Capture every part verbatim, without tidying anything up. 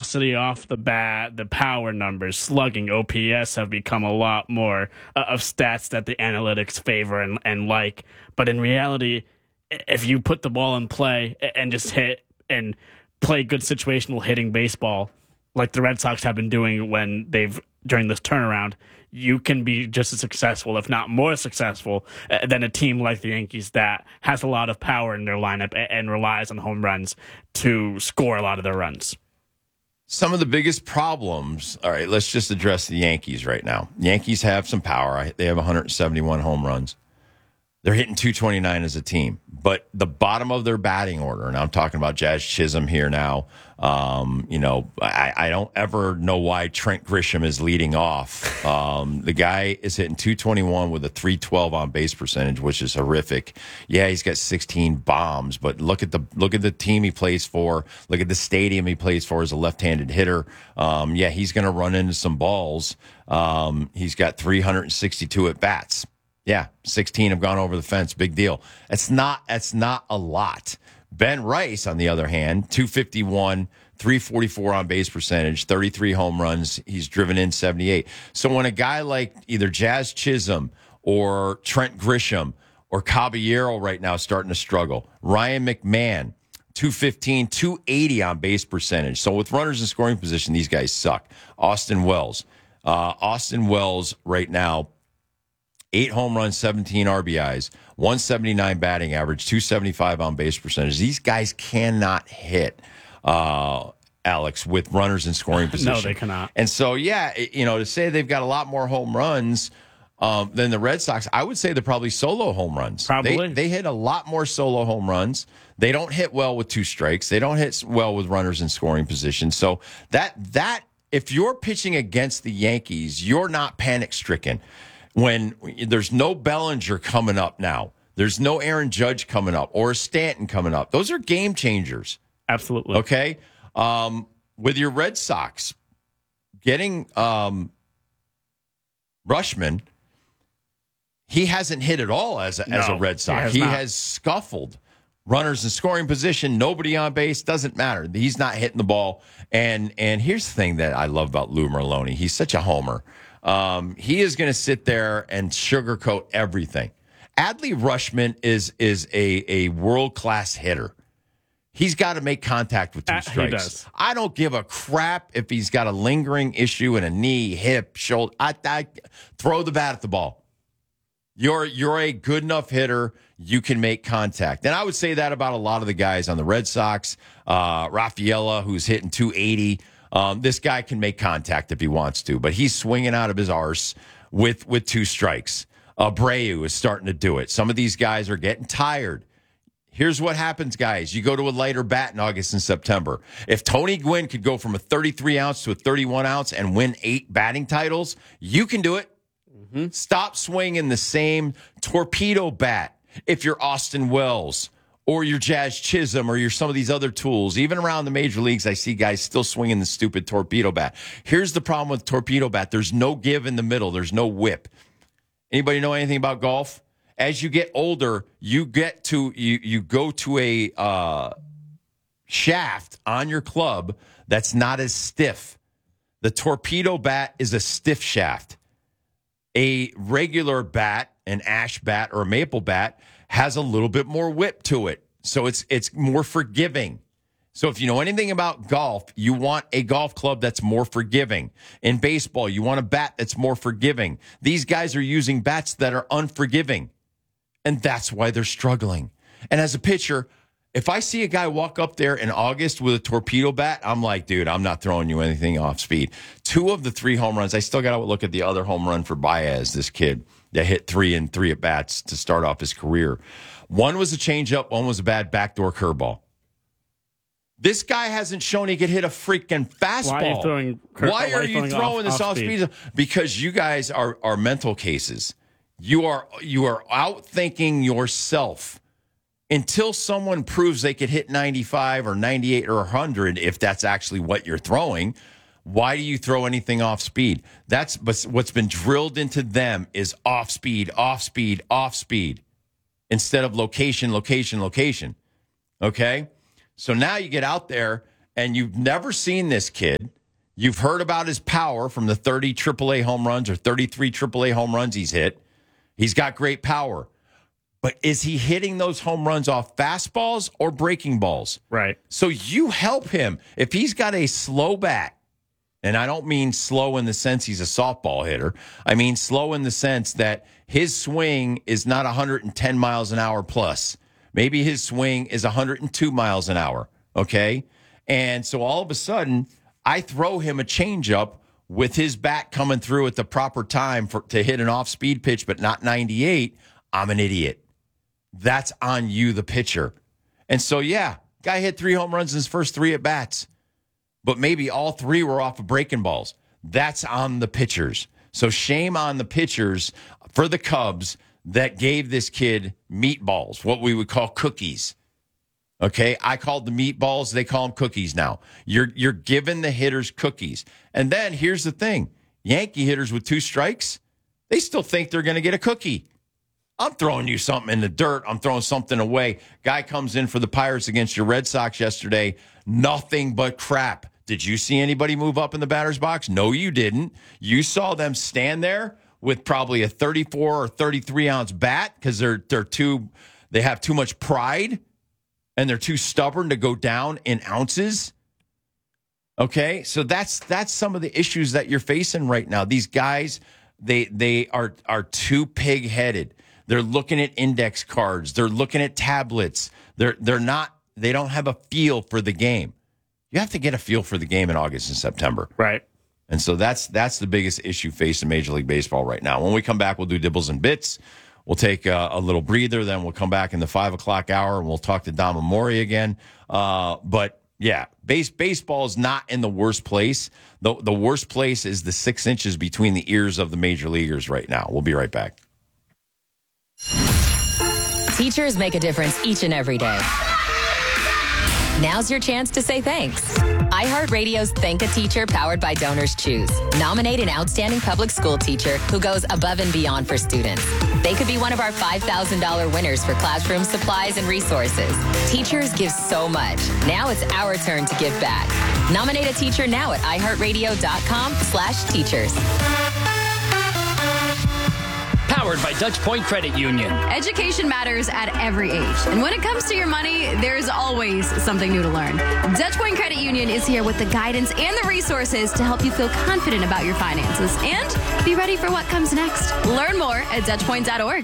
velocity off the bat, the power numbers, slugging, O P S have become a lot more uh, of stats that the analytics favor and, and like. But in reality, if you put the ball in play and just hit and play good situational hitting baseball, like the Red Sox have been doing when they've during this turnaround, you can be just as successful, if not more successful, uh, than a team like the Yankees that has a lot of power in their lineup and, and relies on home runs to score a lot of their runs. Some of the biggest problems, all right, let's just address the Yankees right now. Yankees have some power. They have one hundred seventy-one home runs. They're hitting two twenty-nine as a team. But the bottom of their batting order, and I'm talking about Jazz Chisholm here now, um, you know, I, I don't ever know why Trent Grisham is leading off. Um, the guy is hitting two twenty-one with a three twelve on base percentage, which is horrific. Yeah, he's got sixteen bombs, but look at the look at the team he plays for. Look at the stadium he plays for as a left-handed hitter. Um, yeah, he's going to run into some balls. Um, he's got three hundred sixty-two at bats. Yeah, sixteen have gone over the fence. Big deal. That's not that's not a lot. Ben Rice, on the other hand, two fifty-one, three forty-four on base percentage, thirty-three home runs. He's driven in seventy-eight. So when a guy like either Jazz Chisholm or Trent Grisham or Caballero right now is starting to struggle, Ryan McMahon, two fifteen, two eighty on base percentage. So with runners in scoring position, these guys suck. Austin Wells. Uh, Austin Wells right now, eight home runs, seventeen R B Is, one seventy-nine batting average, two seventy-five on base percentage. These guys cannot hit, uh, Alex, with runners in scoring position. No, they cannot. And so, yeah, it, you know, to say they've got a lot more home runs um, than the Red Sox, I would say they're probably solo home runs. Probably. They, they hit a lot more solo home runs. They don't hit well with two strikes. They don't hit well with runners in scoring position. So that that if you're pitching against the Yankees, you're not panic-stricken. When there's no Bellinger coming up now, there's no Aaron Judge coming up or Stanton coming up. Those are game changers. Absolutely. Okay? Um, with your Red Sox, getting um, Rushman, he hasn't hit at all as a, no, as a Red Sox. He, has, he not. has scuffled. Runners in scoring position, nobody on base, doesn't matter. He's not hitting the ball. And, and here's the thing that I love about Lou Merloni. He's such a homer. Um, he is going to sit there and sugarcoat everything. Adley Rushman is is a, a world-class hitter. He's got to make contact with two Uh, strikes. he does. I don't give a crap if he's got a lingering issue in a knee, hip, shoulder. I, I throw the bat at the ball. You're you're a good enough hitter. You can make contact. And I would say that about a lot of the guys on the Red Sox. Uh, Rafaela, who's hitting two eighty. Um, this guy can make contact if he wants to, but he's swinging out of his arse with, with two strikes. Abreu is starting to do it. Some of these guys are getting tired. Here's what happens, guys. You go to a lighter bat in August and September. If Tony Gwynn could go from a thirty-three ounce to a thirty-one ounce and win eight batting titles, you can do it. Mm-hmm. Stop swinging the same torpedo bat if you're Austin Wells or your Jazz Chisholm, or your some of these other tools. Even around the major leagues, I see guys still swinging the stupid torpedo bat. Here's the problem with torpedo bat. There's no give in the middle. There's no whip. Anybody know anything about golf? As you get older, you get to you you go to a uh, shaft on your club that's not as stiff. The torpedo bat is a stiff shaft. A regular bat, an ash bat or a maple bat, has a little bit more whip to it. So it's it's more forgiving. So if you know anything about golf, you want a golf club that's more forgiving. In baseball, you want a bat that's more forgiving. These guys are using bats that are unforgiving. And that's why they're struggling. And as a pitcher, if I see a guy walk up there in August with a torpedo bat, I'm like, dude, I'm not throwing you anything off speed. Two of the three home runs, I still got to look at the other home run for Baez, this kid that hit three and three at bats to start off his career. One was a changeup, one was a bad backdoor curveball. This guy hasn't shown he could hit a freaking fastball. Why are you throwing, cur- why are you throwing, throwing off, this off speed? speed? Because you guys are, are mental cases. You are you are outthinking yourself. Until someone proves they could hit ninety-five or ninety-eight or one hundred, if that's actually what you're throwing, why do you throw anything off speed? That's what's been drilled into them is off speed, off speed, off speed, instead of location, location, location. Okay? So now you get out there and you've never seen this kid. You've heard about his power from the thirty triple A home runs or thirty-three triple A home runs he's hit. He's got great power. But is he hitting those home runs off fastballs or breaking balls? Right. So you help him. If he's got a slow bat, and I don't mean slow in the sense he's a softball hitter. I mean slow in the sense that his swing is not one hundred ten miles an hour plus. Maybe his swing is one hundred two miles an hour, okay? And so all of a sudden, I throw him a changeup with his bat coming through at the proper time for to hit an off-speed pitch, but not ninety-eight. I'm an idiot. That's on you, the pitcher. And so, yeah, guy hit three home runs in his first three at-bats, but maybe all three were off of breaking balls. That's on the pitchers. So shame on the pitchers for the Cubs that gave this kid meatballs, what we would call cookies. Okay, I called the meatballs. They call them cookies now. You're you're giving the hitters cookies. And then here's the thing. Yankee hitters with two strikes, they still think they're going to get a cookie. I'm throwing you something in the dirt. I'm throwing something away. Guy comes in for the Pirates against your Red Sox yesterday. Nothing but crap. Did you see anybody move up in the batter's box? No, you didn't. You saw them stand there with probably a thirty-four or thirty-three ounce bat because they're they're too they have too much pride and they're too stubborn to go down in ounces. Okay, so that's that's some of the issues that you're facing right now. These guys, they they are are too pig-headed. They're looking at index cards. They're looking at tablets. They're they're not. They don't have a feel for the game. You have to get a feel for the game in August and September, right? And so that's that's the biggest issue facing Major League Baseball right now. When we come back, we'll do Dibbles and Bits. We'll take a, a little breather. Then we'll come back in the five o'clock hour and we'll talk to Dom Amori again. Uh, but yeah, base baseball is not in the worst place. The the worst place is the six inches between the ears of the major leaguers right now. We'll be right back. Teachers make a difference each and every day. Now's your chance to say thanks. iHeartRadio's Thank a Teacher powered by Donors Choose. Nominate an outstanding public school teacher who goes above and beyond for students. They could be one of our five thousand dollars winners for classroom supplies and resources. Teachers give so much. Now it's our turn to give back. Nominate a teacher now at iHeartRadio.com slash teachers. Powered by Dutch Point Credit Union. Education matters at every age. And when it comes to your money, there's always something new to learn. Dutch Point Credit Union is here with the guidance and the resources to help you feel confident about your finances and be ready for what comes next. Learn more at Dutch Point dot org.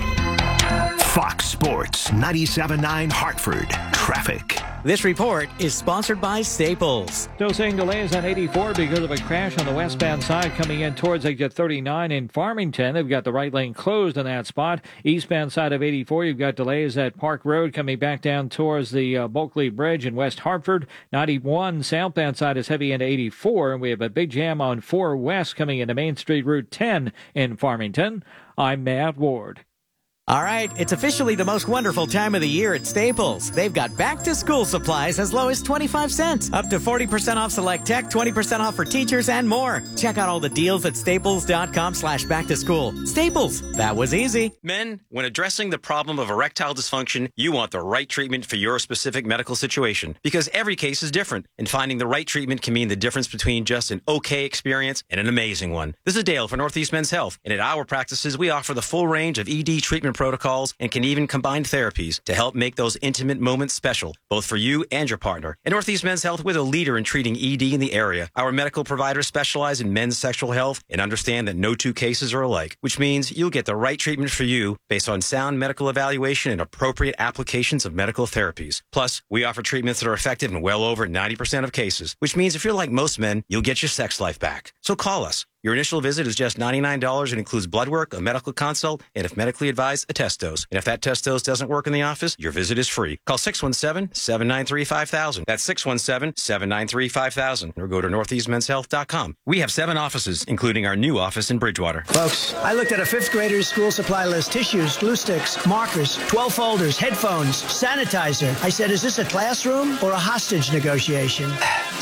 Fox Sports ninety-seven point nine Hartford. Traffic. This report is sponsored by Staples. Still seeing delays on eighty-four because of a crash on the westbound side coming in towards exit thirty-nine in Farmington. They've got the right lane closed in that spot. Eastbound side of eighty-four, you've got delays at Park Road coming back down towards the uh, Bulkley Bridge in West Hartford. ninety-one southbound side is heavy into eighty-four, and we have a big jam on four West coming into Main Street Route ten in Farmington. I'm Matt Ward. All right, it's officially the most wonderful time of the year at Staples. They've got back-to-school supplies as low as twenty-five cents, up to forty percent off select tech, twenty percent off for teachers, and more. Check out all the deals at staples.com slash back-to-school. Staples, that was easy. Men, when addressing the problem of erectile dysfunction, you want the right treatment for your specific medical situation because every case is different, and finding the right treatment can mean the difference between just an okay experience and an amazing one. This is Dale for Northeast Men's Health, and at our practices, we offer the full range of E D treatment protocols and can even combine therapies to help make those intimate moments special, both for you and your partner. At Northeast Men's Health, we're the leader in treating E D in the area. Our medical providers specialize in men's sexual health and understand that no two cases are alike, which means you'll get the right treatment for you based on sound medical evaluation and appropriate applications of medical therapies. Plus, we offer treatments that are effective in well over ninety percent of cases, which means if you're like most men, you'll get your sex life back. So call us. Your initial visit is just ninety-nine dollars and includes blood work, a medical consult, and if medically advised, a test dose. And if that test dose doesn't work in the office, your visit is free. Call six one seven, seven nine three, five thousand. That's six one seven, seven nine three, five thousand. Or go to northeast men's health dot com. We have seven offices, including our new office in Bridgewater. Folks, I looked at a fifth grader's school supply list. Tissues, glue sticks, markers, twelve folders, headphones, sanitizer. I said, is this a classroom or a hostage negotiation?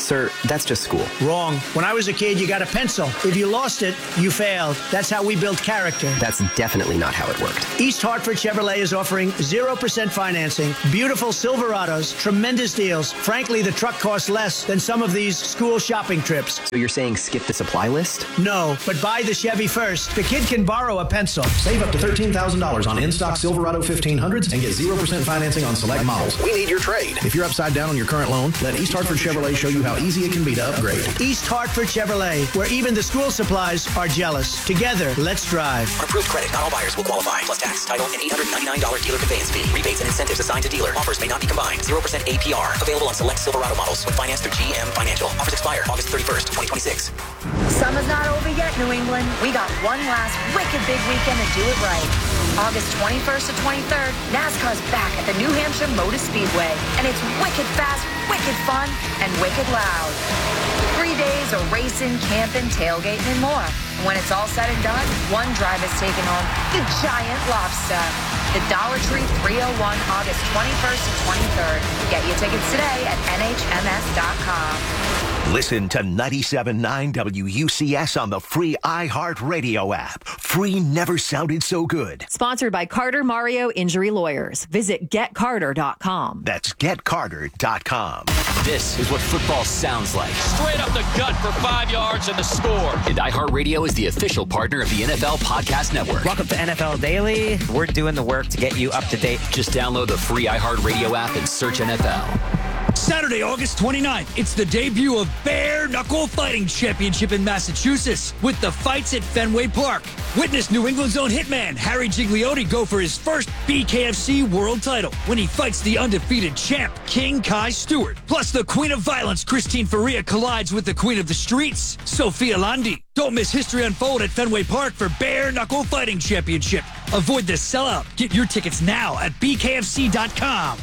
Sir, that's just school. Wrong. When I was a kid, you got a pencil. If you lost it, you failed. That's how we build character. That's definitely not how it worked. East Hartford Chevrolet is offering zero percent financing, beautiful Silverados, tremendous deals. Frankly, the truck costs less than some of these school shopping trips. So you're saying skip the supply list? No, but buy the Chevy first. The kid can borrow a pencil. Save up to thirteen thousand dollars on in-stock Silverado fifteen hundreds and get zero percent financing on select models. We need your trade. If you're upside down on your current loan, let East Hartford Chevrolet show you how easy it can be to upgrade. East Hartford Chevrolet, where even the school supplies are jealous. Together, let's drive. On approved credit, not all buyers will qualify. Plus tax, title, and eight hundred ninety-nine dollars dealer conveyance fee. Rebates and incentives assigned to dealer. Offers may not be combined. zero percent A P R. Available on select Silverado models with finance through G M Financial. Offers expire August thirty-first, twenty twenty-six. Summer's not over yet, New England. We got one last wicked big weekend to do it right. August twenty-first to twenty-third, NASCAR's back at the New Hampshire Motor Speedway. And it's wicked fast, wicked fun, and wicked loud. Three days of racing, camping, tailgating, and more. And when it's all said and done, one driver's taking home the giant lobster. The Dollar Tree three oh one, August twenty-first to twenty-third. Get your tickets today at N H M S dot com. Listen to ninety-seven point nine W U C S on the free iHeartRadio app. Free never sounded so good. Sponsored by Carter Mario Injury Lawyers. Visit get carter dot com. That's get carter dot com. This is what football sounds like. Straight up the gut for five yards and the score. And iHeartRadio is the official partner of the N F L Podcast Network. Welcome to N F L Daily. We're doing the work to get you up to date. Just download the free iHeartRadio app and search N F L. Saturday, August twenty-ninth, it's the debut of Bare Knuckle Fighting Championship in Massachusetts with the fights at Fenway Park. Witness New England's own hitman, Harry Gigliotti, go for his first B K F C world title when he fights the undefeated champ, King Kai Stewart. Plus, the Queen of Violence, Christine Faria, collides with the Queen of the Streets, Sophia Landi. Don't miss history unfold at Fenway Park for Bare Knuckle Fighting Championship. Avoid the sellout. Get your tickets now at B K F C dot com.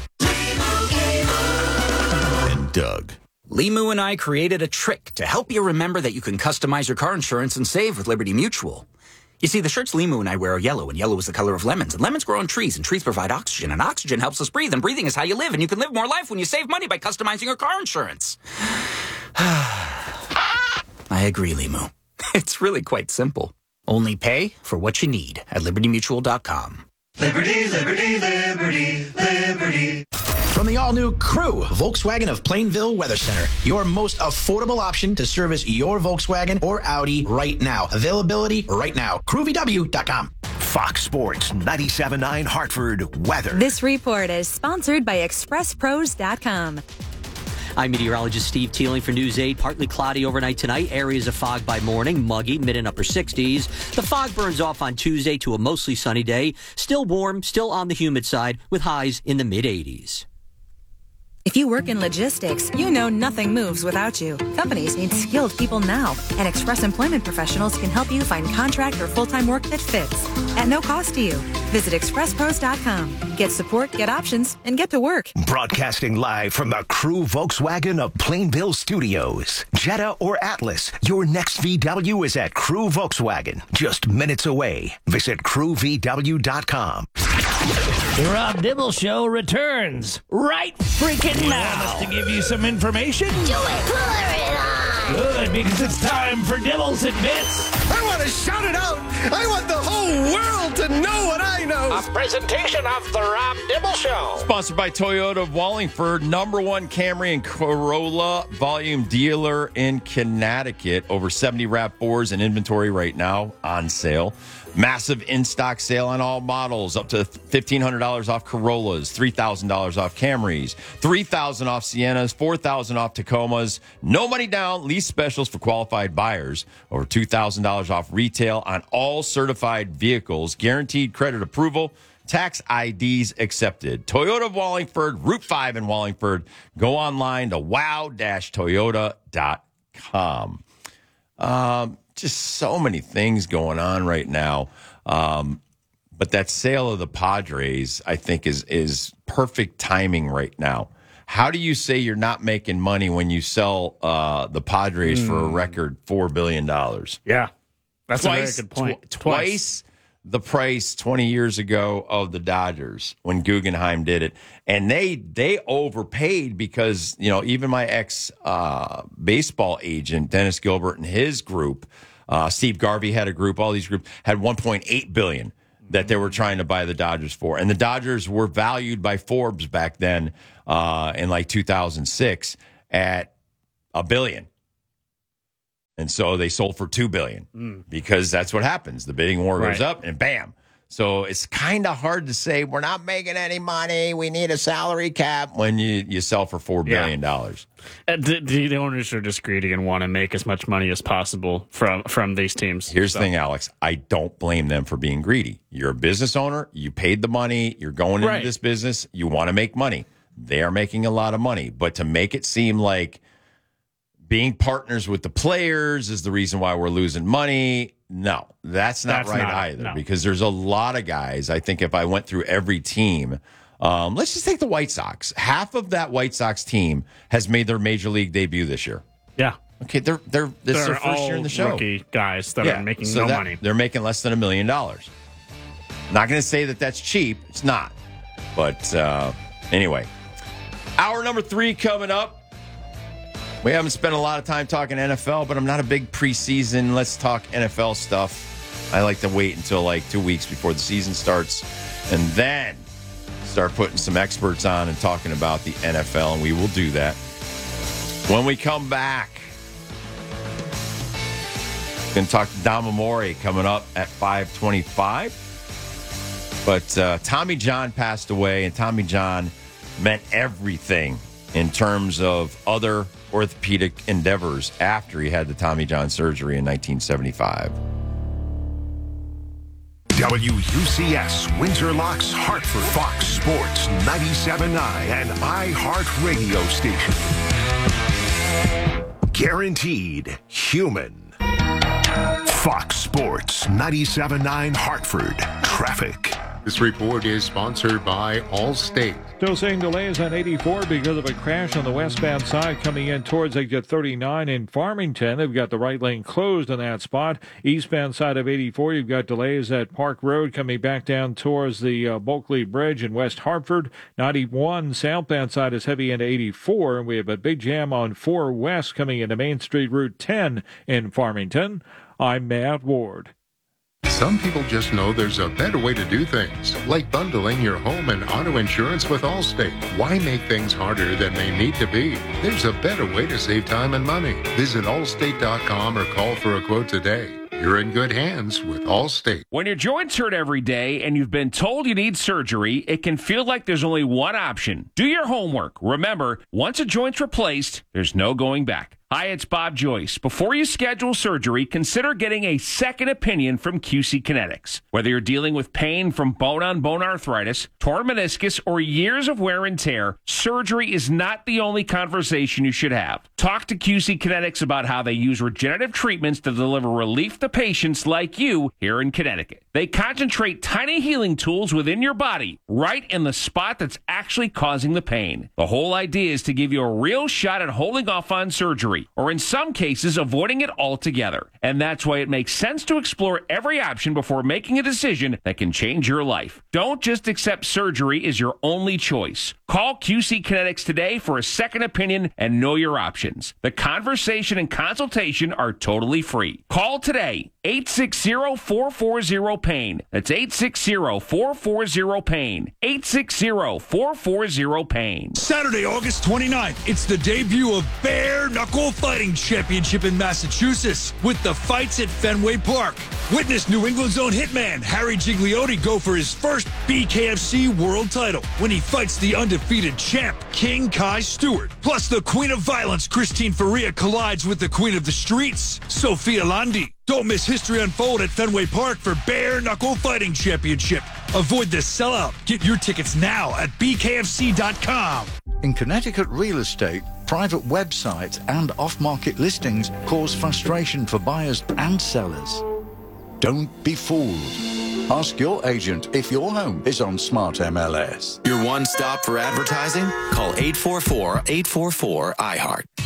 Doug. Limu and I created a trick to help you remember that you can customize your car insurance and save with Liberty Mutual. You see, the shirts Limu and I wear are yellow, and yellow is the color of lemons, and lemons grow on trees, and trees provide oxygen, and oxygen helps us breathe, and breathing is how you live, and you can live more life when you save money by customizing your car insurance. I agree, Limu. It's really quite simple. Only pay for what you need at liberty mutual dot com. Liberty, liberty, liberty, liberty. From the all-new Crew, Volkswagen of Plainville Weather Center, your most affordable option to service your Volkswagen or Audi right now. Availability right now. crew v w dot com. Fox Sports ninety-seven point nine Hartford weather. This report is sponsored by express pros dot com. I'm meteorologist Steve Teeling for News eight. Partly cloudy overnight tonight. Areas of fog by morning. Muggy, mid and upper sixties. The fog burns off on Tuesday to a mostly sunny day. Still warm, still on the humid side with highs in the mid eighties. If you work in logistics, you know nothing moves without you. Companies need skilled people now, and Express Employment Professionals can help you find contract or full-time work that fits at no cost to you. Visit express pros dot com. Get support, get options, and get to work. Broadcasting live from the Crew Volkswagen of Plainville Studios. Jetta or Atlas, your next V W is at Crew Volkswagen, just minutes away. Visit crew v w dot com. The Rob Dibble Show returns right freaking now. Want us to give you some information? Do it, pull it on. Good, because it's time for Dibbles and Bits. I want to shout it out. I want the whole world to know what I know. A presentation of the Rob Dibble Show. Sponsored by Toyota of Wallingford, number one Camry and Corolla volume dealer in Connecticut. Over seventy RAV fours in inventory right now on sale. Massive in-stock sale on all models, up to fifteen hundred dollars off Corollas, three thousand dollars off Camrys, three thousand dollars off Siennas, four thousand dollars off Tacomas. No money down, lease specials for qualified buyers. Over two thousand dollars off retail on all certified vehicles. Guaranteed credit approval. Tax I Ds accepted. Toyota of Wallingford, Route five in Wallingford. Go online to wow dash toyota dot com. Um... Just so many things going on right now. Um, but that sale of the Padres, I think, is is perfect timing right now. How do you say you're not making money when you sell uh, the Padres mm. for a record four billion dollars? Yeah, that's twice, a very good point. Tw- twice the price twenty years ago of the Dodgers when Guggenheim did it. And they they overpaid because, you know, even my ex uh, baseball agent, Dennis Gilbert, and his group, uh, Steve Garvey had a group, all these groups had one point eight billion dollars that they were trying to buy the Dodgers for. And the Dodgers were valued by Forbes back then uh, in like two thousand six at a billion. And so they sold for two billion dollars mm. because that's what happens. The bidding war goes right. up and bam. So it's kind of hard to say we're not making any money. We need a salary cap when you, you sell for four billion dollars. Yeah. Uh, the, the owners are just greedy and want to make as much money as possible from, from these teams. Here's so. the thing, Alex. I don't blame them for being greedy. You're a business owner. You paid the money. You're going into right. this business. You want to make money. They are making a lot of money. But to make it seem like being partners with the players is the reason why we're losing money. No, that's not that's right not, either no. because there's a lot of guys. I think if I went through every team, um, let's just take the White Sox. Half of that White Sox team has made their major league debut this year. Yeah. Okay, they're they're this they're is their first all year in the show. Rookie guys that yeah, are making so no that, money. They're making less than a million dollars. Not going to say that that's cheap. It's not. But uh, anyway, hour number three coming up. We haven't spent a lot of time talking N F L, but I'm not a big preseason. Let's talk N F L stuff. I like to wait until like two weeks before the season starts and then start putting some experts on and talking about the N F L, and we will do that. When we come back, we're going to talk to Dom Amore coming up at five twenty-five. But uh, Tommy John passed away, and Tommy John meant everything in terms of other orthopedic endeavors after he had the Tommy John surgery in nineteen seventy-five. W U C S, Windsor Locks, Hartford, Fox Sports ninety-seven point nine, and iHeart Radio Station. Guaranteed human. Fox Sports ninety-seven point nine, Hartford. Traffic. This report is sponsored by Allstate. Still seeing delays on eighty-four because of a crash on the westbound side coming in towards exit thirty-nine in Farmington. They've got the right lane closed in that spot. Eastbound side of eighty-four, you've got delays at Park Road coming back down towards the uh, Bulkley Bridge in West Hartford. ninety-one southbound side is heavy into eighty-four, and we have a big jam on four West coming into Main Street Route ten in Farmington. I'm Matt Ward. Some people just know there's a better way to do things, like bundling your home and auto insurance with Allstate. Why make things harder than they need to be? There's a better way to save time and money. Visit allstate dot com or call for a quote today. You're in good hands with Allstate. When your joints hurt every day and you've been told you need surgery, it can feel like there's only one option. Do your homework. Remember, once a joint's replaced, there's no going back. Hi, it's Bob Joyce. Before you schedule surgery, consider getting a second opinion from Q C Kinetics. Whether you're dealing with pain from bone-on-bone arthritis, torn meniscus, or years of wear and tear, surgery is not the only conversation you should have. Talk to Q C Kinetics about how they use regenerative treatments to deliver relief to patients like you here in Connecticut. They concentrate tiny healing tools within your body, right in the spot that's actually causing the pain. The whole idea is to give you a real shot at holding off on surgery, or in some cases, avoiding it altogether. And that's why it makes sense to explore every option before making a decision that can change your life. Don't just accept surgery as your only choice. Call Q C Kinetics today for a second opinion and know your options. The conversation and consultation are totally free. Call today, eight six zero, four four zero, pain. That's eight six zero, four four zero, pain. eight six zero, four four zero, pain. Saturday, August twenty-ninth, it's the debut of Bare Knuckle Fighting Championship in Massachusetts with the fights at Fenway Park. Witness New England's own hitman, Harry Gigliotti, go for his first B K F C world title when he fights the undefeated champ, King Kai Stewart. Plus, the Queen of Violence, Christine Faria, collides with the Queen of the Streets, Sophia Landi. Don't miss history unfold at Fenway Park for Bare Knuckle Fighting Championship. Avoid the sellout. Get your tickets now at B K F C dot com. In Connecticut real estate, private websites and off-market listings cause frustration for buyers and sellers. Don't be fooled. Ask your agent if your home is on Smart M L S. Your one stop for advertising? Call eight four four, eight four four, I heart.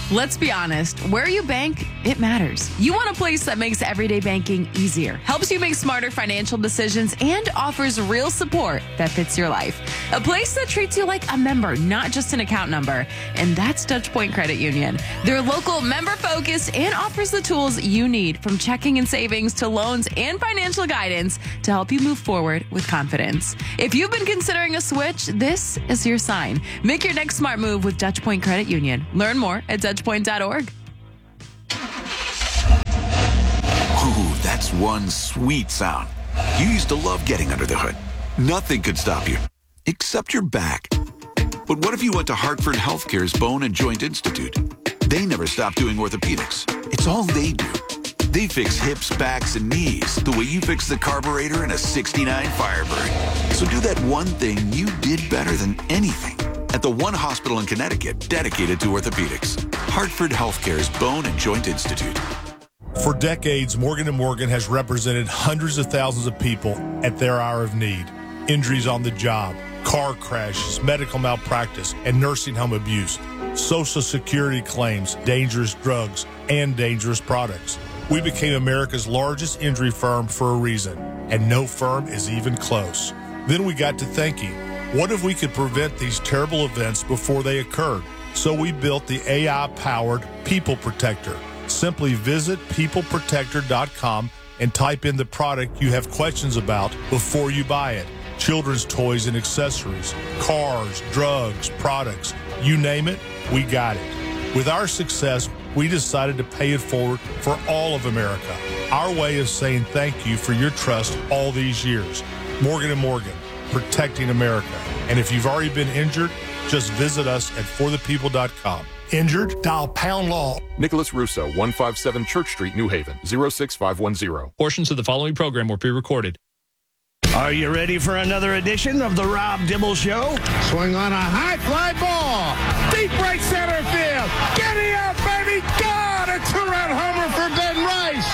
Let's be honest, where you bank, it matters. You want a place that makes everyday banking easier, helps you make smarter financial decisions, and offers real support that fits your life. A place that treats you like a member, not just an account number. And that's Touchpoint Credit Union. They're local, member-focused, and offers the tools you need, from checking and savings to loans and financial guidance, to help you move forward with confidence. If you've been considering a switch, this is your sign. Make your next smart move with Touchpoint Credit Union. Learn more at touchpoint dot org. Ooh, that's one sweet sound. You used to love getting under the hood. Nothing could stop you, except your back. But what if you went to Hartford Healthcare's Bone and Joint Institute? They never stop doing orthopedics. It's all they do. They fix hips, backs, and knees the way you fix the carburetor in a sixty-nine Firebird. So do that one thing you did better than anything at the one hospital in Connecticut dedicated to orthopedics. Hartford Healthcare's Bone and Joint Institute. For decades, Morgan and Morgan has represented hundreds of thousands of people at their hour of need. Injuries on the job, car crashes, medical malpractice, and nursing home abuse, Social Security claims, dangerous drugs, and dangerous products. We became America's largest injury firm for a reason, and no firm is even close. Then we got to thinking, what if we could prevent these terrible events before they occurred? So we built the A I-powered People Protector. Simply visit people protector dot com and type in the product you have questions about before you buy it. Children's toys and accessories, cars, drugs, products, you name it, we got it. With our success, we decided to pay it forward for all of America. Our way of saying thank you for your trust all these years. Morgan and Morgan, protecting America. And if you've already been injured, just visit us at for the people dot com. Injured? Dial pound law. Nicholas Russo, one fifty-seven Church Street, New Haven, zero six five one zero. Portions of the following program were pre-recorded. Are you ready for another edition of the Rob Dibble Show? Swing on a high fly ball. Deep right center field. Getting up, baby. God, a two-run homer for Ben Rice.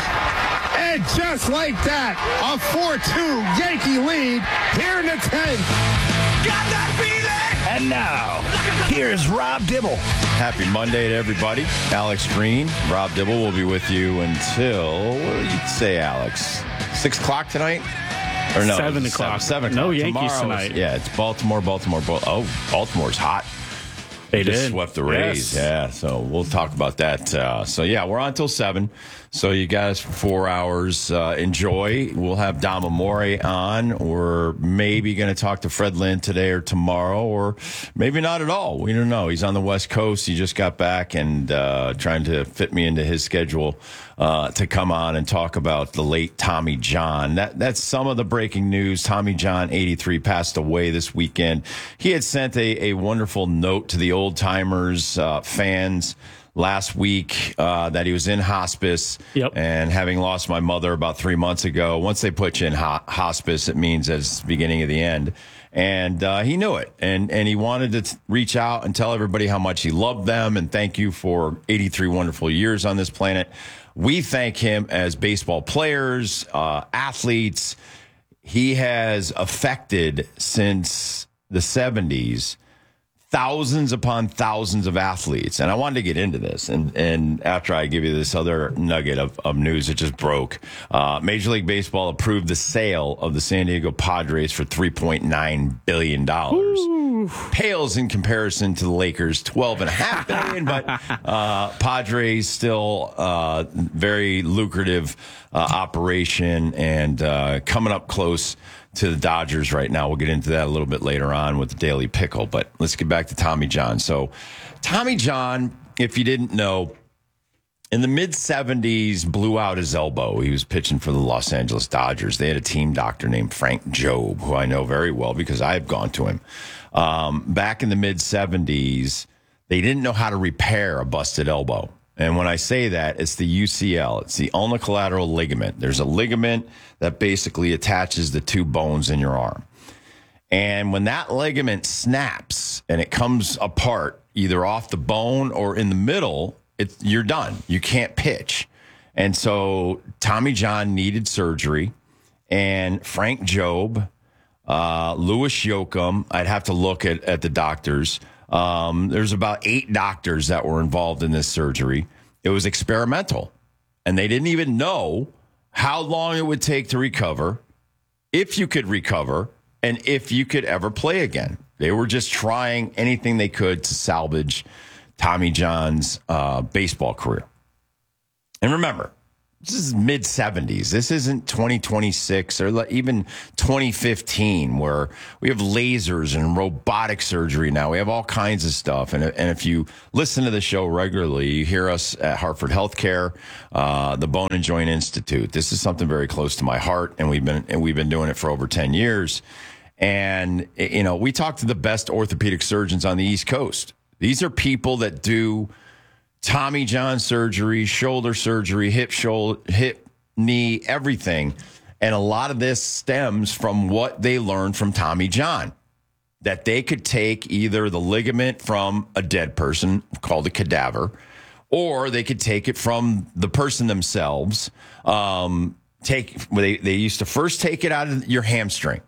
And just like that, a four two Yankee lead here in the tenth. Got that feeling! And now, here's Rob Dibble. Happy Monday to everybody. Alex Green, Rob Dibble will be with you until, what did you say, Alex? Six o'clock tonight? Or no, seven o'clock. Seven, seven no o'clock. Yankees Tomorrow tonight. Is, yeah, it's Baltimore, Baltimore, Bal- Oh, Baltimore's hot. They just did. swept the Rays. Yes. Yeah, so we'll talk about that. Uh, so, yeah, we're on until seven. So, you guys, for four hours, uh, enjoy. We'll have Dom Amore on. We're maybe going to talk to Fred Lynn today or tomorrow, or maybe not at all. We don't know. He's on the West Coast. He just got back and uh, trying to fit me into his schedule uh, to come on and talk about the late Tommy John. That That's some of the breaking news. Tommy John, eighty-three, passed away this weekend. He had sent a, a wonderful note to the old-timers, uh, fans, last week uh, that he was in hospice. Yep. And having lost my mother about three months ago, once they put you in ho- hospice, it means that it's the beginning of the end. And uh, he knew it. And, and he wanted to t- reach out and tell everybody how much he loved them and thank you for eighty-three wonderful years on this planet. We thank him as baseball players, uh, athletes. He has affected since the seventies thousands upon thousands of athletes. And I wanted to get into this. And, and after I give you this other nugget of, of news that just broke, uh, Major League Baseball approved the sale of the San Diego Padres for three point nine billion dollars. Ooh. Pales in comparison to the Lakers' twelve point five billion dollars. But uh, Padres still uh, very lucrative uh, operation and uh, coming up close to the Dodgers right now. We'll get into that a little bit later on with the Daily Pickle, but let's get back to Tommy John. So Tommy John, if you didn't know, in the mid-seventies, blew out his elbow. He was pitching for the Los Angeles Dodgers. They had a team doctor named Frank Jobe, who I know very well because I've gone to him. Um, back in the mid-seventies, they didn't know how to repair a busted elbow. And when I say that, it's the U C L. It's the ulnar collateral ligament. There's a ligament that basically attaches the two bones in your arm. And when that ligament snaps and it comes apart, either off the bone or in the middle, it, you're done. You can't pitch. And so Tommy John needed surgery. And Frank Jobe, uh, Louis Yoakum, I'd have to look at, at the doctors, Um, there's about eight doctors that were involved in this surgery. It was experimental, and they didn't even know how long it would take to recover, if you could recover, and if you could ever play again. They were just trying anything they could to salvage Tommy John's uh, baseball career. And remember, this is mid-seventies. This isn't twenty twenty-six or even twenty fifteen, where we have lasers and robotic surgery now. We have all kinds of stuff. And, and if you listen to the show regularly, you hear us at Hartford Healthcare, uh, the Bone and Joint Institute. This is something very close to my heart, and we've been and we've been doing it for over ten years. And, you know, we talk to the best orthopedic surgeons on the East Coast. These are people that do Tommy John surgery, shoulder surgery, hip, shoulder, hip, knee, everything. And a lot of this stems from what they learned from Tommy John, that they could take either the ligament from a dead person called a cadaver, or they could take it from the person themselves. Um, take they, they used to first take it out of your hamstring.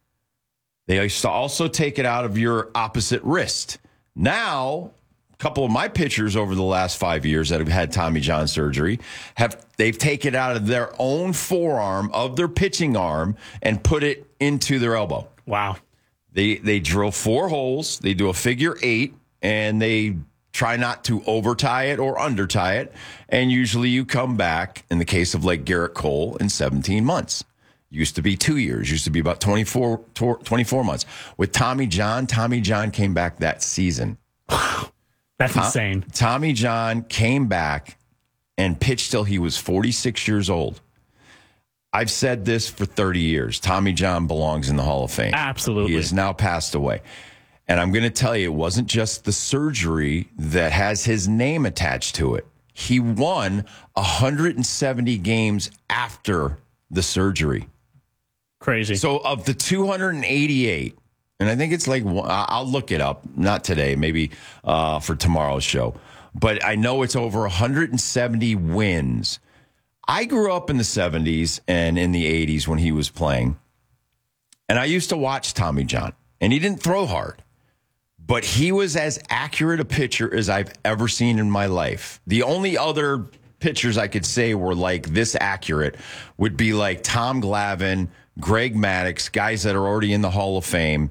They used to also take it out of your opposite wrist. Now, a couple of my pitchers over the last five years that have had Tommy John surgery, have they've taken it out of their own forearm of their pitching arm and put it into their elbow. Wow. They they drill four holes, they do a figure eight, and they try not to over tie it or under tie it. And usually you come back, in the case of like Garrett Cole, in seventeen months. Used to be two years, used to be about twenty-four, twenty-four months. With Tommy John, Tommy John came back that season. That's Tom, insane. Tommy John came back and pitched till he was forty-six years old. I've said this for thirty years. Tommy John belongs in the Hall of Fame. Absolutely. He has now passed away. And I'm going to tell you, it wasn't just the surgery that has his name attached to it. He won one hundred seventy games after the surgery. Crazy. So of the two hundred eighty-eight, and I think it's like, I'll look it up, not today, maybe uh, for tomorrow's show, but I know it's over one hundred seventy wins. I grew up in the seventies and in the eighties when he was playing, and I used to watch Tommy John, and he didn't throw hard, but he was as accurate a pitcher as I've ever seen in my life. The only other pitchers I could say were like this accurate would be like Tom Glavine, Greg Maddux, guys that are already in the Hall of Fame,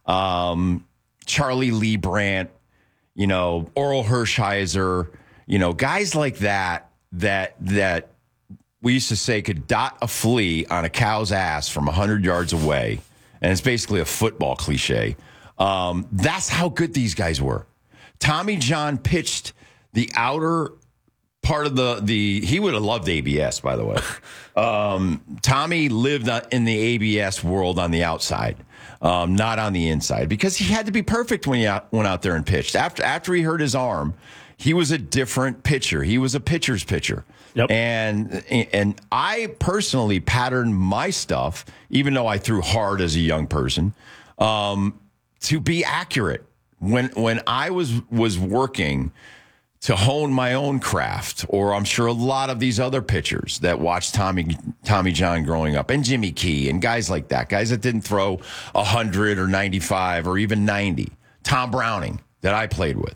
um, Charlie Lee Brandt, you know, Oral Hershiser, you know, guys like that, that, that we used to say could dot a flea on a cow's ass from one hundred yards away. And it's basically a football cliche. Um, that's how good these guys were. Tommy John pitched the outer part of the, the he would have loved A B S, by the way. Um, Tommy lived in the A B S world on the outside, um, not on the inside, because he had to be perfect when he out, went out there and pitched. After after he hurt his arm, he was a different pitcher. He was a pitcher's pitcher. Yep. And and I personally patterned my stuff, even though I threw hard as a young person, um, to be accurate. When when I was was working to hone my own craft, or I'm sure a lot of these other pitchers that watched Tommy Tommy John growing up, and Jimmy Key, and guys like that, guys that didn't throw one hundred or ninety-five or even ninety, Tom Browning that I played with,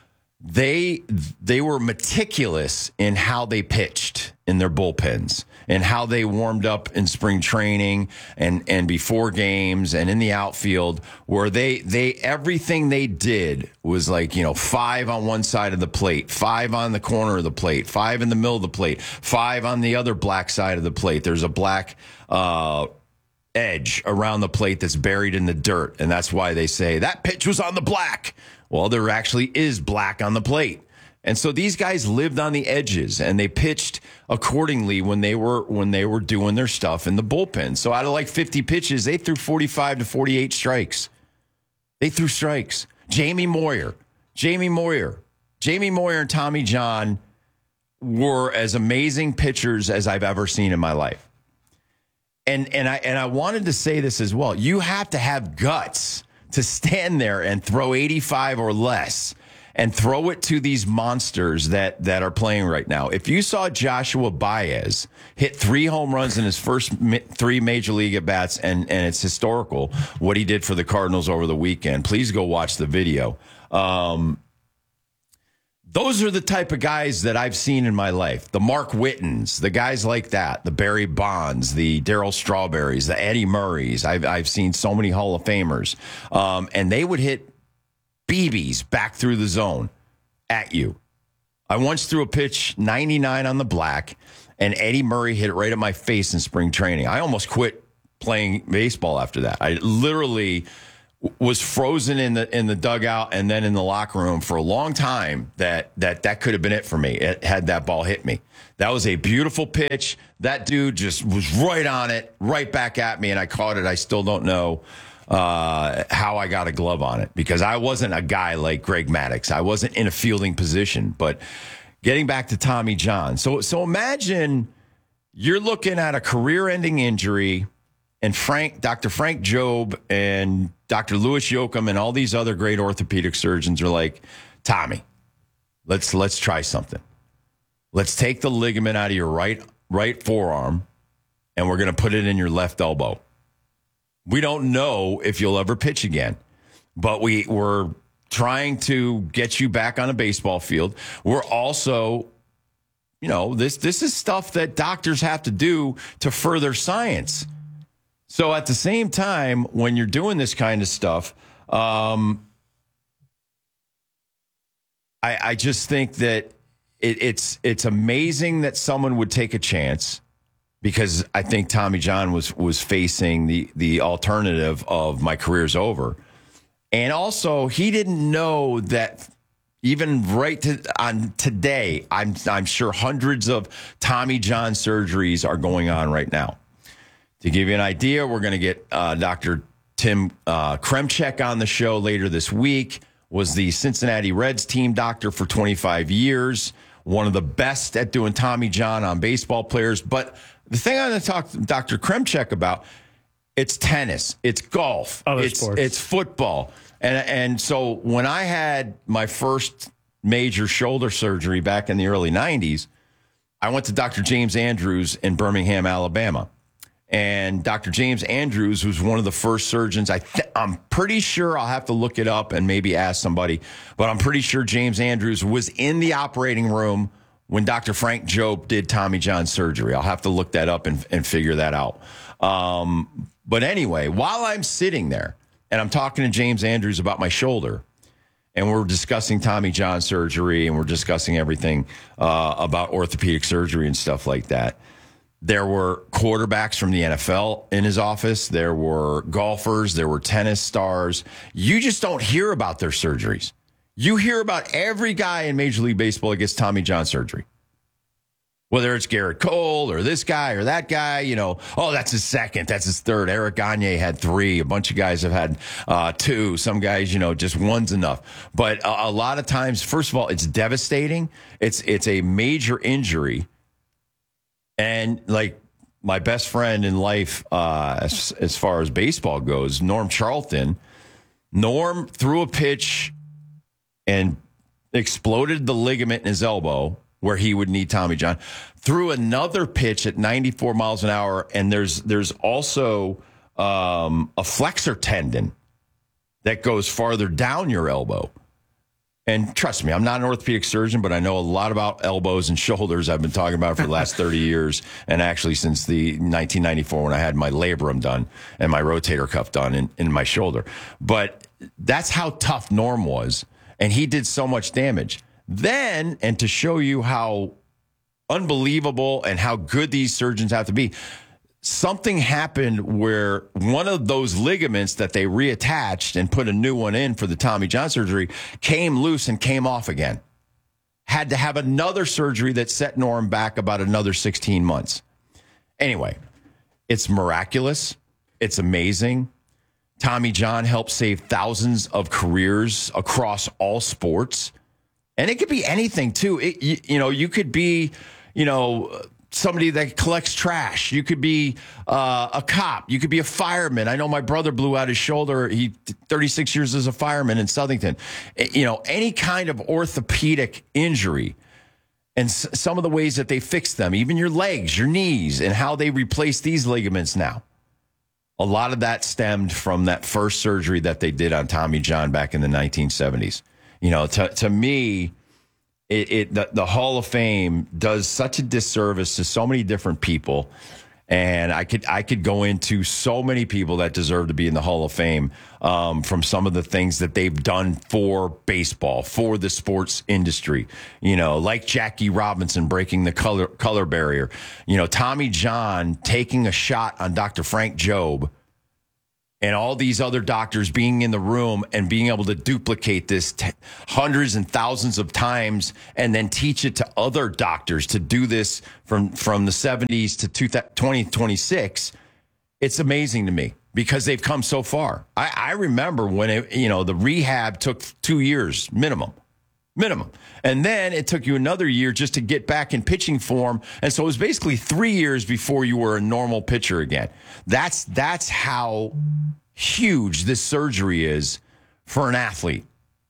they they were meticulous in how they pitched in their bullpens and how they warmed up in spring training and, and before games and in the outfield, where they, they, everything they did was like, you know, five on one side of the plate, five on the corner of the plate, five in the middle of the plate, five on the other black side of the plate. There's a black, uh, edge around the plate that's buried in the dirt. And that's why they say that pitch was on the black. Well, there actually is black on the plate. And so these guys lived on the edges, and they pitched accordingly when they were when they were doing their stuff in the bullpen. So out of like fifty pitches, they threw forty-five to forty-eight strikes. They threw strikes. Jamie Moyer, Jamie Moyer, Jamie Moyer and Tommy John were as amazing pitchers as I've ever seen in my life. And and I and I wanted to say this as well. You have to have guts to stand there and throw eighty-five or less and throw it to these monsters that, that are playing right now. If you saw Joshua Baez hit three home runs in his first mi- three major league at-bats, and, and it's historical what he did for the Cardinals over the weekend, please go watch the video. Um, those are the type of guys that I've seen in my life. The Mark Wittens, the guys like that, the Barry Bonds, the Darryl Strawberries, the Eddie Murrays. I've, I've seen so many Hall of Famers. Um, and they would hit B Bs back through the zone at you. I once threw a pitch ninety-nine on the black, and Eddie Murray hit it right at my face in spring training. I almost quit playing baseball after that. I literally was frozen in the in the dugout and then in the locker room for a long time. That that that could have been it for me. It had that ball hit me. That was a beautiful pitch. That dude just was right on it, right back at me, and I caught it. I still don't know uh, how I got a glove on it because I wasn't a guy like Greg Maddux. I wasn't in a fielding position. But getting back to Tommy John, so so imagine you're looking at a career-ending injury. And Frank, Doctor Frank Jobe and Doctor Louis Yoakum and all these other great orthopedic surgeons are like, Tommy, let's let's try something. Let's take the ligament out of your right right forearm, and we're going to put it in your left elbow. We don't know if you'll ever pitch again, but we we're trying to get you back on a baseball field. We're also, you know, this this is stuff that doctors have to do to further science. So at the same time, when you're doing this kind of stuff, um, I, I just think that it, it's it's amazing that someone would take a chance because I think Tommy John was was facing the the alternative of my career's over, and also he didn't know that even right to, on today, I'm I'm sure hundreds of Tommy John surgeries are going on right now. To give you an idea, we're going to get uh, Doctor Tim uh, Kremchek on the show later this week. Was the Cincinnati Reds team doctor for twenty-five years. One of the best at doing Tommy John on baseball players. But the thing I'm going to talk to Doctor Kremchek about, it's tennis, it's golf, Other it's sports. it's football. And, and so when I had my first major shoulder surgery back in the early nineties, I went to Doctor James Andrews in Birmingham, Alabama. And Doctor James Andrews was one of the first surgeons. I th- I'm pretty sure I'll have to look it up and maybe ask somebody, but I'm pretty sure James Andrews was in the operating room when Doctor Frank Jobe did Tommy John surgery. I'll have to look that up and, and figure that out. Um, but anyway, while I'm sitting there and I'm talking to James Andrews about my shoulder, and we're discussing Tommy John surgery and we're discussing everything uh, about orthopedic surgery and stuff like that, there were quarterbacks from the N F L in his office. There were golfers. There were tennis stars. You just don't hear about their surgeries. You hear about every guy in Major League Baseball that gets Tommy John surgery. Whether it's Garrett Cole or this guy or that guy, you know, oh, that's his second. That's his third. Eric Gagne had three. A bunch of guys have had uh, two. Some guys, you know, just one's enough. But a, a lot of times, first of all, it's devastating. It's it's a major injury. And like my best friend in life, uh, as, as far as baseball goes, Norm Charlton, Norm threw a pitch and exploded the ligament in his elbow where he would need Tommy John. Threw another pitch at ninety-four miles an hour, and there's there's also um, a flexor tendon that goes farther down your elbow. And trust me, I'm not an orthopedic surgeon, but I know a lot about elbows and shoulders. I've been talking about it for the last thirty years, and actually since the nineteen ninety-four when I had my labrum done and my rotator cuff done in, in my shoulder. But that's how tough Norm was, and he did so much damage. Then, and to show you how unbelievable and how good these surgeons have to be, something happened where one of those ligaments that they reattached and put a new one in for the Tommy John surgery came loose and came off again. Had to have another surgery that set Norm back about another sixteen months. Anyway, it's miraculous. It's amazing. Tommy John helped save thousands of careers across all sports. And it could be anything, too. It, you, you know, you could be, you know, somebody that collects trash. You could be uh, a cop. You could be a fireman. I know my brother blew out his shoulder. He did thirty-six years as a fireman in Southington. You know, any kind of orthopedic injury and s- some of the ways that they fix them, even your legs, your knees, and how they replace these ligaments now. A lot of that stemmed from that first surgery that they did on Tommy John back in the nineteen seventies. You know, to, to me, it, it the, the Hall of Fame does such a disservice to so many different people. And I could I could go into so many people that deserve to be in the Hall of Fame um, from some of the things that they've done for baseball, for the sports industry. You know, like Jackie Robinson breaking the color color barrier. You know, Tommy John taking a shot on Doctor Frank Jobe, and all these other doctors being in the room and being able to duplicate this t- hundreds and thousands of times and then teach it to other doctors to do this from, from the seventies to twenty twenty-six. It's amazing to me because they've come so far. I, I remember when, it, you know, the rehab took two years minimum. Minimum. And then it took you another year just to get back in pitching form. And so it was basically three years before you were a normal pitcher again. That's that's how huge this surgery is for an athlete.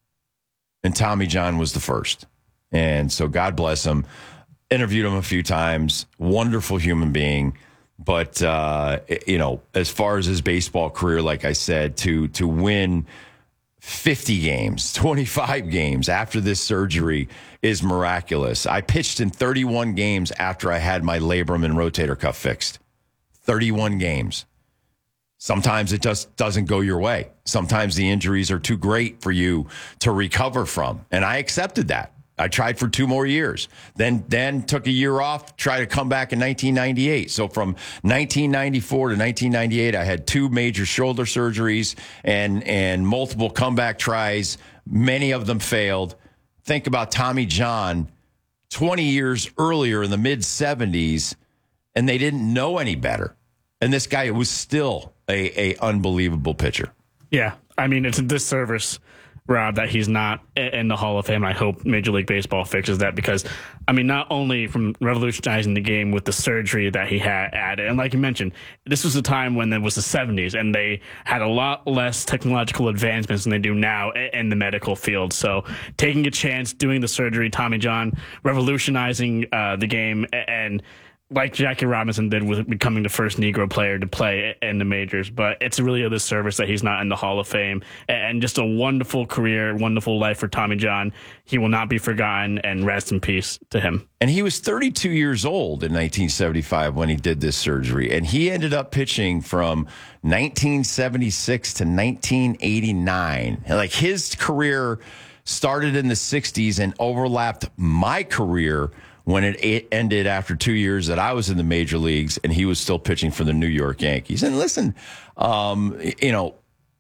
And Tommy John was the first. And so God bless him. Interviewed him a few times. Wonderful human being. But, uh, you know, as far as his baseball career, like I said, to to win fifty games, twenty-five games after this surgery is miraculous. I pitched in thirty-one games after I had my labrum and rotator cuff fixed. thirty-one games. Sometimes it just doesn't go your way. Sometimes the injuries are too great for you to recover from. And I accepted that. I tried for two more years, then then took a year off, tried to come back in nineteen ninety-eight. So from nineteen ninety-four to nineteen ninety-eight, I had two major shoulder surgeries and, and multiple comeback tries. Many of them failed. Think about Tommy John twenty years earlier in the mid seventies, and they didn't know any better. And this guy was still a, a unbelievable pitcher. Yeah, I mean, it's a disservice, Rob, that he's not in the Hall of Fame. I hope Major League Baseball fixes that because, I mean, not only from revolutionizing the game with the surgery that he had added, and like you mentioned, this was a time when it was the seventies, and they had a lot less technological advancements than they do now in the medical field. So taking a chance, doing the surgery, Tommy John revolutionizing uh, the game, and like Jackie Robinson did with becoming the first Negro player to play in the majors. But it's really a disservice that he's not in the Hall of Fame. And just a wonderful career, wonderful life for Tommy John. He will not be forgotten, and rest in peace to him. And he was thirty-two years old in nineteen seventy-five when he did this surgery. And he ended up pitching from nineteen seventy-six to nineteen eighty-nine. Like, his career started in the sixties and overlapped my career when it ended after two years that I was in the major leagues, and he was still pitching for the New York Yankees. And listen, um, you know,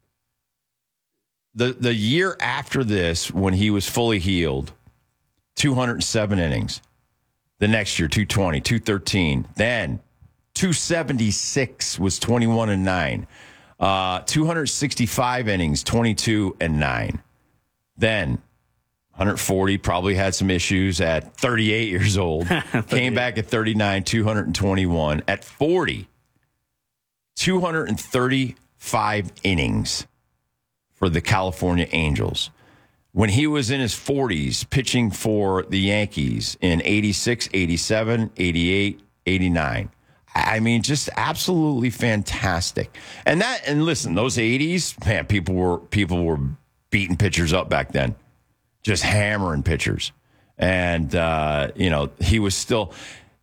the the year after this, when he was fully healed, two hundred seven innings. The next year, two twenty, two thirteen. Then two seventy-six was twenty-one and nine. Uh, two hundred sixty-five innings, twenty-two and nine. Then one forty, probably had some issues at thirty-eight years old. Came back at thirty-nine, two twenty-one. At forty, two hundred thirty-five innings for the California Angels. When he was in his forties, pitching for the Yankees in eighty-six, eighty-seven, eighty-eight, eighty-nine. I mean, just absolutely fantastic. And that, and listen, those eighties, man, people were people were beating pitchers up back then. Just hammering pitchers. And, uh, you know, he was still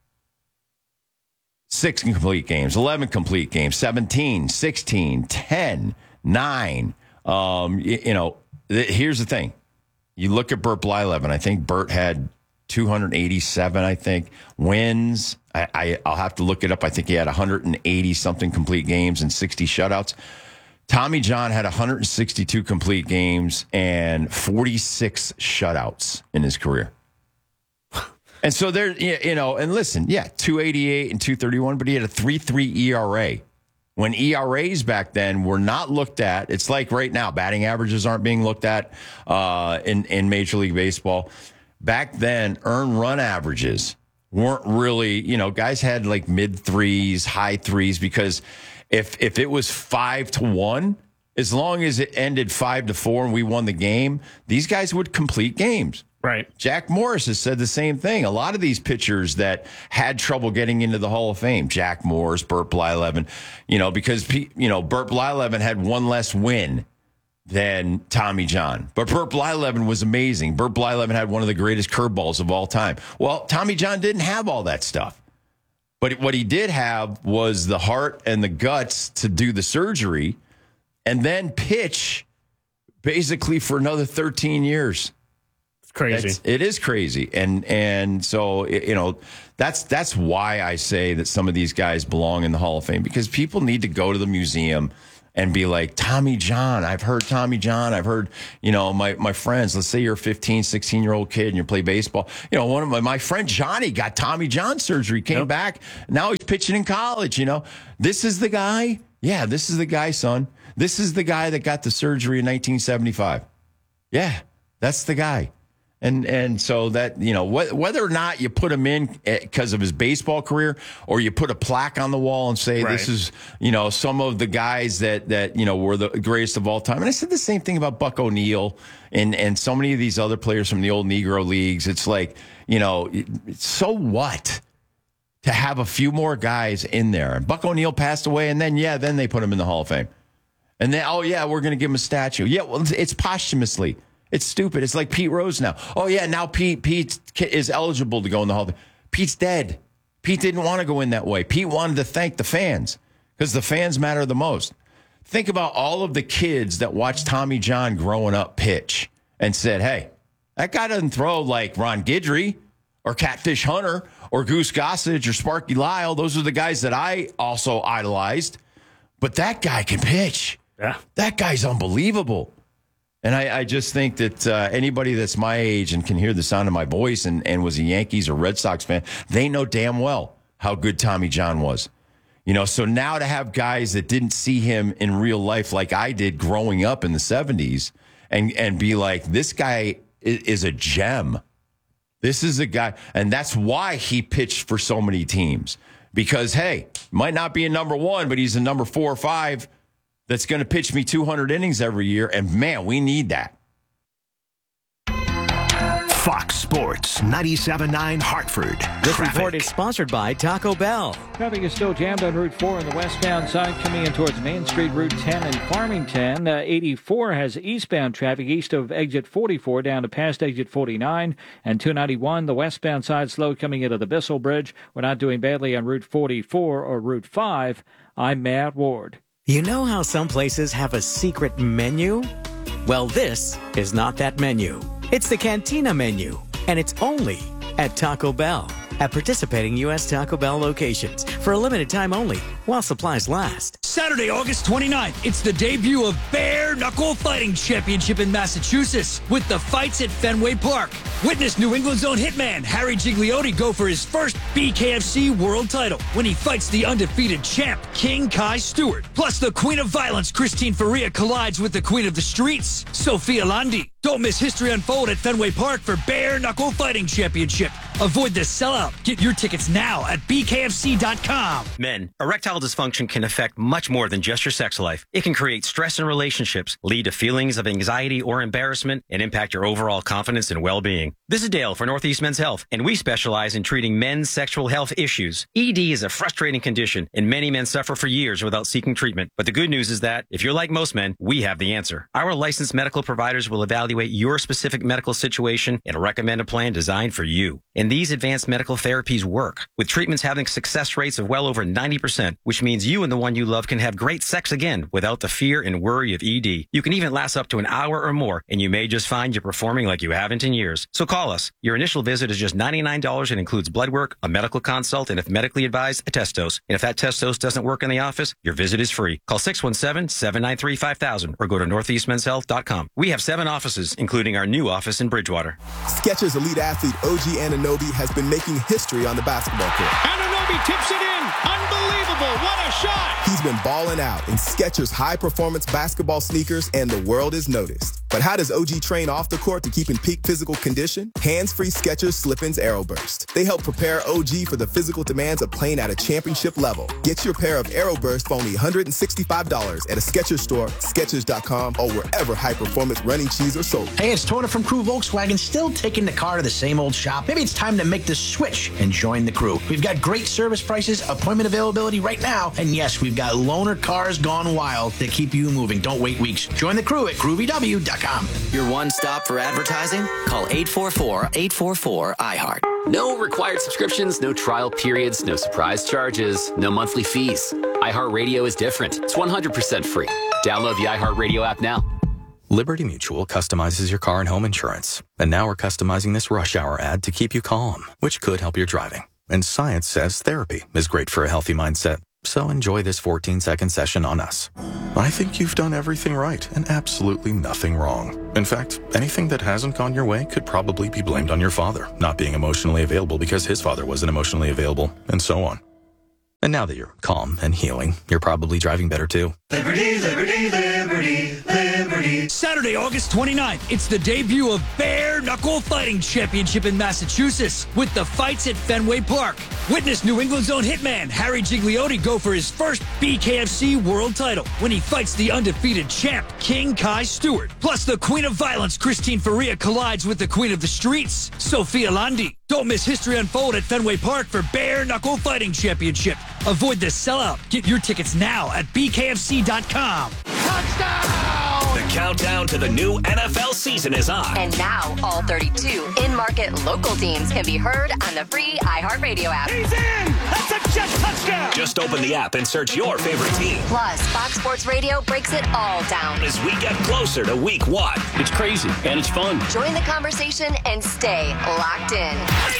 six complete games, eleven complete games, seventeen, sixteen, ten, nine. Um, you, you know, th- here's the thing. You look at Bert Blyleven. I think Bert had two hundred eighty-seven, I think, wins. I, I, I'll have to look it up. I think he had one hundred eighty-something complete games and sixty shutouts. Tommy John had one hundred sixty-two complete games and forty-six shutouts in his career. And so there, you know, and listen, yeah, two eighty-eight and two thirty-one, but he had a three three E R A. When E R As back then were not looked at, it's like right now, batting averages aren't being looked at uh, in, in Major League Baseball. Back then, earned run averages weren't really, you know, guys had like mid threes, high threes, because If if it was five to one, as long as it ended five to four and we won the game, these guys would complete games. Right. Jack Morris has said the same thing. A lot of these pitchers that had trouble getting into the Hall of Fame, Jack Morris, Bert Blyleven, you know, because you know Bert Blyleven had one less win than Tommy John. But Burt Blyleven was amazing. Burt Blyleven had one of the greatest curveballs of all time. Well, Tommy John didn't have all that stuff. But what he did have was the heart and the guts to do the surgery and then pitch basically for another thirteen years. It's crazy. It's, it is crazy. And and so, you know, that's that's why I say that some of these guys belong in the Hall of Fame, because people need to go to the museum and be like, Tommy John, I've heard Tommy John. I've heard, you know, my, my friends, let's say you're a fifteen, sixteen-year-old kid and you play baseball. You know, one of my, my friend Johnny got Tommy John surgery, came yep. back. Now he's pitching in college, you know. This is the guy. Yeah, this is the guy, son. This is the guy that got the surgery in nineteen seventy-five. Yeah, that's the guy. And and so that, you know, wh- whether or not you put him in because of his baseball career, or you put a plaque on the wall and say, right. this is, you know, some of the guys that, that, you know, were the greatest of all time. And I said the same thing about Buck O'Neil and, and so many of these other players from the old Negro leagues. It's like, you know, so what to have a few more guys in there? And Buck O'Neil passed away, and then, yeah, then they put him in the Hall of Fame. And then, oh, yeah, we're going to give him a statue. Yeah, well, it's posthumously. It's stupid. It's like Pete Rose now. Oh, yeah, now Pete Pete is eligible to go in the Hall of Fame. Pete's dead. Pete didn't want to go in that way. Pete wanted to thank the fans because the fans matter the most. Think about all of the kids that watched Tommy John growing up pitch and said, hey, that guy doesn't throw like Ron Guidry or Catfish Hunter or Goose Gossage or Sparky Lyle. Those are the guys that I also idolized. But that guy can pitch. Yeah. That guy's unbelievable. And I, I just think that uh, anybody that's my age and can hear the sound of my voice and, and was a Yankees or Red Sox fan, they know damn well how good Tommy John was. You know, so now to have guys that didn't see him in real life like I did growing up in the seventies and, and be like, this guy is, is a gem. This is a guy. And that's why he pitched for so many teams. Because, hey, might not be a number one, but he's a number four or five that's going to pitch me two hundred innings every year. And, man, we need that. Fox Sports ninety-seven point nine Hartford. This Traffic. report is sponsored by Taco Bell. Traffic is still jammed on Route four on the westbound side coming in towards Main Street, Route ten in Farmington. Uh, eighty-four has eastbound traffic east of exit forty-four down to past exit forty-nine. And two ninety-one, the westbound side slow coming into the Bissell Bridge. We're not doing badly on Route forty-four or Route five. I'm Matt Ward. You know how some places have a secret menu? Well, this is not that menu. It's the Cantina menu, and it's only at Taco Bell. At participating U S Taco Bell locations for a limited time only while supplies last. Saturday, August twenty-ninth, it's the debut of Bare Knuckle Fighting Championship in Massachusetts with the fights at Fenway Park. Witness New England's own hitman Harry Gigliotti go for his first B K F C world title when he fights the undefeated champ King Kai Stewart. Plus, the Queen of Violence Christine Faria collides with the Queen of the Streets Sophia Landi. Don't miss history unfold at Fenway Park for Bare Knuckle Fighting Championship. Avoid the sellout. Get your tickets now at B K F C dot com. Men, erectile dysfunction can affect much more than just your sex life. It can create stress in relationships, lead to feelings of anxiety or embarrassment, and impact your overall confidence and well-being. This is Dale for Northeast Men's Health, and we specialize in treating men's sexual health issues. E D is a frustrating condition, and many men suffer for years without seeking treatment. But the good news is that, if you're like most men, we have the answer. Our licensed medical providers will evaluate your specific medical situation and recommend a plan designed for you. And these advanced medical therapies work, with treatments having success rates of well over ninety percent, which means you and the one you love can have great sex again without the fear and worry of E D. You can even last up to an hour or more, and you may just find you're performing like you haven't in years. So call us. Your initial visit is just ninety-nine dollars and includes blood work, a medical consult, and if medically advised, a test dose. And if that test dose doesn't work in the office, your visit is free. Call six one seven, seven nine three, five thousand or go to northeast men's health dot com. We have seven offices, including our new office in Bridgewater. Skechers elite athlete O G Anunoby has been making history on the basketball court. Anunoby tips it in. Unbelievable. What a shot. He's been balling out in Skechers high-performance basketball sneakers, and the world is noticed. But how does O G train off the court to keep in peak physical condition? Hands-free Skechers Slip-ins Aeroburst. They help prepare O G for the physical demands of playing at a championship level. Get your pair of Aeroburst for only one hundred sixty-five dollars at a Skechers store, Skechers dot com, or wherever high-performance running shoes are sold. Hey, it's Tony from Crew Volkswagen, still taking the car to the same old shop. Maybe it's time to make the switch and join the crew. We've got great service prices, appointment availability right now, and And yes, we've got loaner cars gone wild that keep you moving. Don't wait weeks. Join the crew at crew v w dot com. Your one stop for advertising? Call eight four four, eight four four, I heart. No required subscriptions, no trial periods, no surprise charges, no monthly fees. iHeartRadio is different. It's one hundred percent free. Download the iHeartRadio app now. Liberty Mutual customizes your car and home insurance. And now we're customizing this rush hour ad to keep you calm, which could help your driving. And science says therapy is great for a healthy mindset. So enjoy this fourteen-second session on us. I think you've done everything right and absolutely nothing wrong. In fact, anything that hasn't gone your way could probably be blamed on your father, not being emotionally available because his father wasn't emotionally available, and so on. And now that you're calm and healing, you're probably driving better too. Liberty, liberty, liberty, liberty. Saturday, August twenty-ninth, it's the debut of Bare Knuckle Fighting Championship in Massachusetts with the fights at Fenway Park. Witness New England's own hitman, Harry Gigliotti, go for his first B K F C world title when he fights the undefeated champ, King Kai Stewart. Plus, the Queen of Violence, Christine Faria, collides with the Queen of the Streets, Sophia Landi. Don't miss history unfold at Fenway Park for Bare Knuckle Fighting Championship. Avoid the sellout. Get your tickets now at b k f c dot com. The countdown to the new N F L season is on. And now, all thirty-two in-market local teams can be heard on the free iHeartRadio app. He's in! That's a jet touchdown! Just open the app and search your favorite team. Plus, Fox Sports Radio breaks it all down. As we get closer to week one. It's crazy, and it's fun. Join the conversation and stay locked in.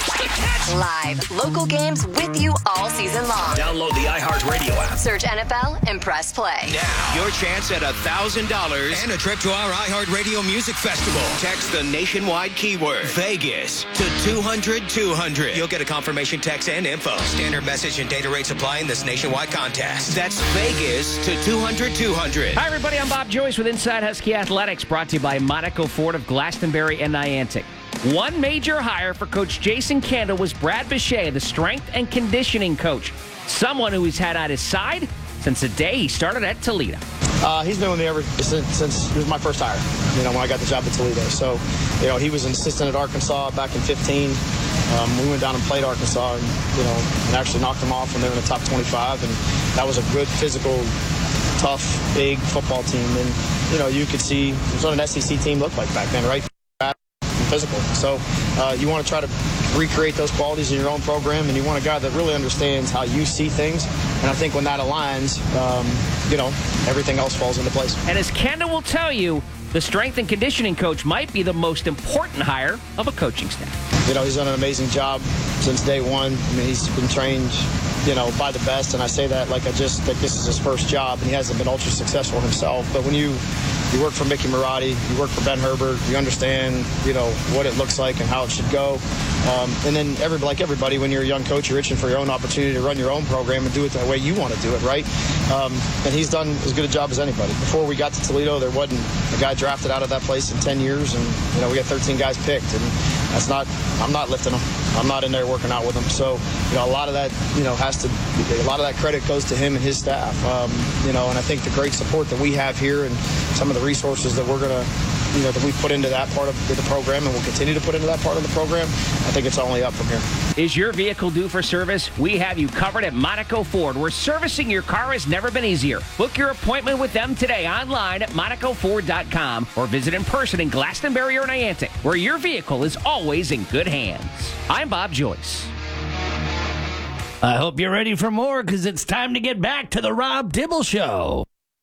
Live, local games with you all season long. Download the iHeartRadio app. Search N F L and press play. Now, your chance at one thousand dollars and a trip to our iHeartRadio Music Festival. Text the nationwide keyword Vegas to two hundred two hundred. You'll get a confirmation text and info. Standard message and data rates apply in this nationwide contest. That's Vegas to two hundred two hundred. Hi, everybody. I'm Bob Joyce with Inside Husky Athletics, brought to you by Monaco Ford of Glastonbury and Niantic. One major hire for Coach Jason Candle was Brad Bechet, the strength and conditioning coach, someone who he's had at his side since the day he started at Toledo. Uh, he's been with me ever since, since he was my first hire, you know, when I got the job at Toledo. So, you know, he was an assistant at Arkansas back in fifteen. Um, we went down and played Arkansas and, you know, and actually knocked them off when they were in the top twenty-five. And that was a good, physical, tough, big football team. And, you know, you could see it was what an S E C team looked like back then, right? Physical. So uh, you want to try to recreate those qualities in your own program, and you want a guy that really understands how you see things. And I think when that aligns, um, you know, everything else falls into place. And as Kendall will tell you, the strength and conditioning coach might be the most important hire of a coaching staff. You know, he's done an amazing job since day one. I mean, he's been trained, you know, by the best, and I say that like I just think this is his first job, and he hasn't been ultra successful himself. But when you You work for Mickey Marotti, you work for Ben Herbert, you understand, you know, what it looks like and how it should go. Um, and then, every, like everybody, when you're a young coach, you're itching for your own opportunity to run your own program and do it the way you want to do it, right? Um, and he's done as good a job as anybody. Before we got to Toledo, there wasn't a guy drafted out of that place in ten years, and, you know, we got thirteen guys picked, and that's not, I'm not lifting them. I'm not in there working out with them. So, you know, a lot of that, you know, has to, a lot of that credit goes to him and his staff, um, you know, and I think the great support that we have here and some of the resources that we're going to, you know, that we put into that part of the program and we'll continue to put into that part of the program, I think it's only up from here. Is your vehicle due for service? We have you covered at Monaco Ford, where servicing your car has never been easier. Book your appointment with them today online at monaco ford dot com or visit in person in Glastonbury or Niantic, where your vehicle is always in good hands. I'm Bob Joyce. I hope you're ready for more, because it's time to get back to the Rob Dibble Show.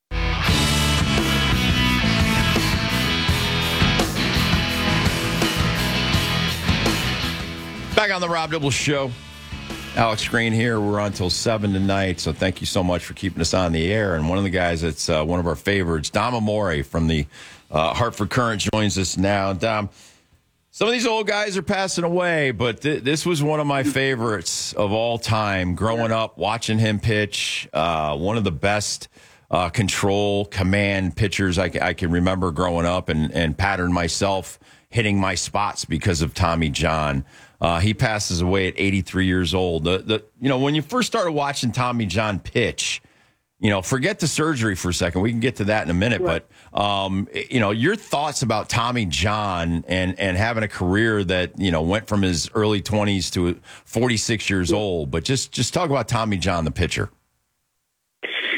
Back on the Rob Dibble Show. Alex Green here. We're on till seven tonight, so thank you so much for keeping us on the air. And one of the guys that's uh, one of our favorites, Dom Amore from the uh, Hartford Courant, joins us now. Dom, some of these old guys are passing away, but th- this was one of my favorites of all time. Growing up, watching him pitch, uh, one of the best uh, control, command pitchers I, c- I can remember growing up, and, and patterned myself hitting my spots because of Tommy John. Uh, he passes away at eighty-three years old. The, the, you know, when you first started watching Tommy John pitch, you know, forget the surgery for a second. We can get to that in a minute. Right. But, um, you know, your thoughts about Tommy John and, and having a career that, you know, went from his early twenties to forty-six years old. But just, just talk about Tommy John, the pitcher.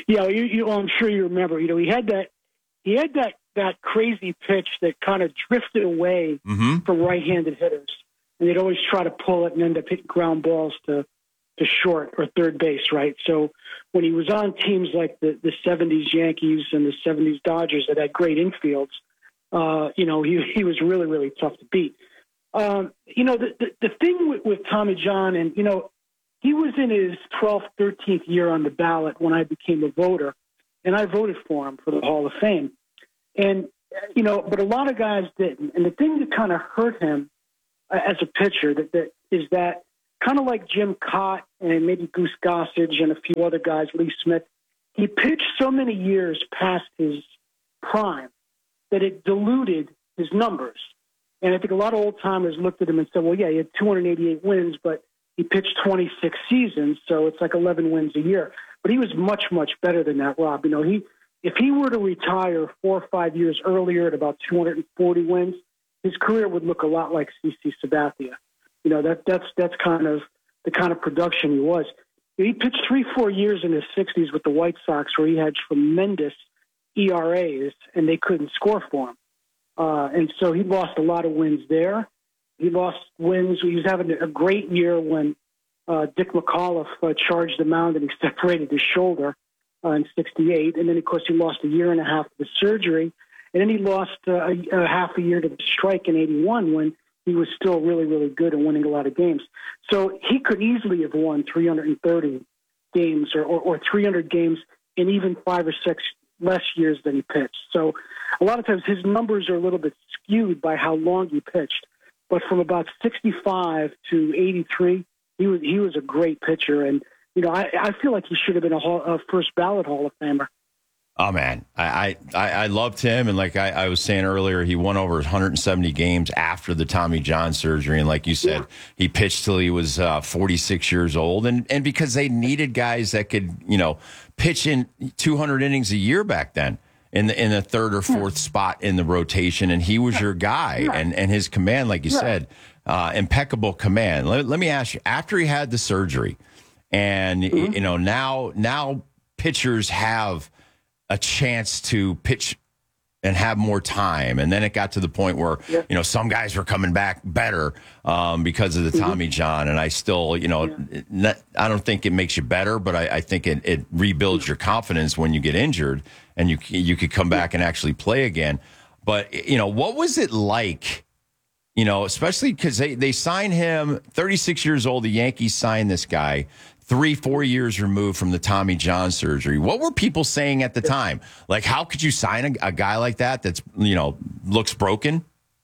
Yeah, you, you, well, I'm sure you remember. You know, he had that he had that, that crazy pitch that kind of drifted away mm-hmm. from right-handed hitters, and they'd always try to pull it and end up hitting ground balls to to short or third base, right? So when he was on teams like the, the seventies Yankees and the seventies Dodgers that had great infields, uh, you know, he he was really, really tough to beat. Um, you know, the, the, the thing with, with Tommy John, and, you know, he was in his twelfth, thirteenth year on the ballot when I became a voter, and I voted for him for the Hall of Fame. And, you know, but a lot of guys didn't. And the thing that kind of hurt him uh, as a pitcher that, that is that kind of like Jim Cott and maybe Goose Gossage and a few other guys, Lee Smith, he pitched so many years past his prime that it diluted his numbers. And I think a lot of old-timers looked at him and said, well, yeah, he had two hundred eighty-eight wins, but he pitched twenty-six seasons, so it's like eleven wins a year. But he was much, much better than that, Rob. You know, he if he were to retire four or five years earlier at about two hundred forty wins, his career would look a lot like C C Sabathia. You know, that that's that's kind of the kind of production he was. He pitched three, four years in his sixties with the White Sox where he had tremendous E R As, and they couldn't score for him. Uh, and so he lost a lot of wins there. He lost wins. He was having a great year when uh, Dick McAuliffe uh, charged the mound and he separated his shoulder uh, in sixty-eight. And then, of course, he lost a year and a half to the surgery. And then he lost uh, a, a half a year to the strike in eighty-one when he was still really, really good and winning a lot of games. So he could easily have won three hundred thirty games or, or, or three hundred games in even five or six less years than he pitched. So a lot of times his numbers are a little bit skewed by how long he pitched. But from about sixty-five to eighty-three, he was he was a great pitcher. And, you know, I, I feel like he should have been a, hall, a first ballot Hall of Famer. Oh, man, I, I, I loved him. And like I, I was saying earlier, he won over one hundred seventy games after the Tommy John surgery. And like you said, yeah. he pitched till he was uh, forty-six years old. And, and because they needed guys that could, you know, pitch in two hundred innings a year back then in the, in the third or fourth yeah. spot in the rotation. And he was yeah. your guy. Yeah. And, and his command, like you yeah. said, uh, impeccable command. Let, let me ask you, after he had the surgery and, mm-hmm. you know, now now pitchers have a chance to pitch and have more time. And then it got to the point where, yeah. you know, some guys were coming back better um, because of the mm-hmm. Tommy John. And I still, you know, yeah. not, I don't think it makes you better, but I, I think it, it rebuilds your confidence when you get injured and you, you could come back and actually play again. But, you know, what was it like, you know, especially because they, they signed him, thirty-six years old, the Yankees signed this guy, three, four years removed from the Tommy John surgery. What were people saying at the time? Like, how could you sign a, a guy like that that's, you know, looks broken?